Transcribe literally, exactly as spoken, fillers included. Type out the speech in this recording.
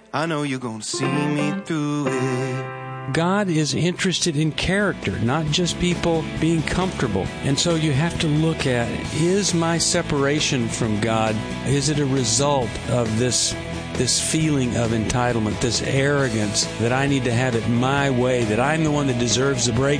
I know you're gonna see me through it. God is interested in character, not just people being comfortable. And so you have to look at, is my separation from God, is it a result of this this feeling of entitlement, this arrogance that I need to have it my way, that I'm the one that deserves the break?